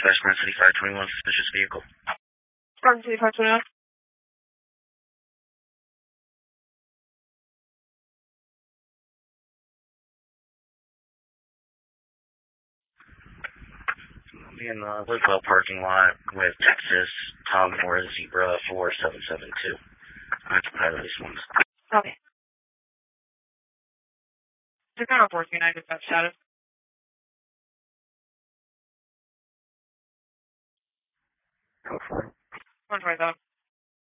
Westbound City Fire 21, suspicious vehicle. Spartan City Fire 21. In the Liswell parking lot with Texas Tom Moore Zebra 4772. Occupy these ones. Okay. They're kind of working. I just got status. 120,000.